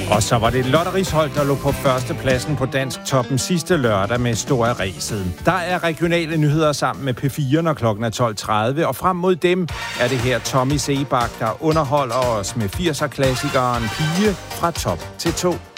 Og så var det Lotte Risholt, der lå på førstepladsen på Dansk Toppen sidste lørdag med Store Ræset. Der er regionale nyheder sammen med P4, når klokken er 12.30, og frem mod dem er det her Tommy Sebak, der underholder os med 80'er-klassikeren Pige fra top til tå.